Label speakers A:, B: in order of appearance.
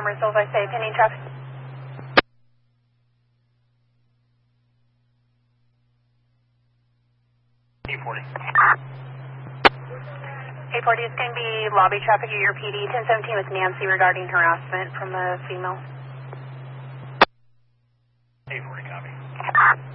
A: cameras, so if I say pending traffic.
B: 840.
A: 840 is going to be lobby traffic at your PD. 1017 with Nancy regarding harassment from a female.
B: 840, copy.